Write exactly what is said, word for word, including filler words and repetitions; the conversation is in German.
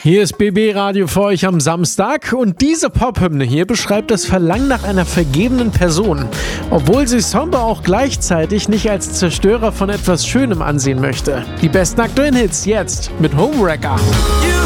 Hier ist B B Radio für euch am Samstag und diese Pop-Hymne hier beschreibt das Verlangen nach einer vergebenen Person, obwohl sie Somber auch gleichzeitig nicht als Zerstörer von etwas Schönem ansehen möchte. Die besten aktuellen Hits jetzt mit Homewrecker.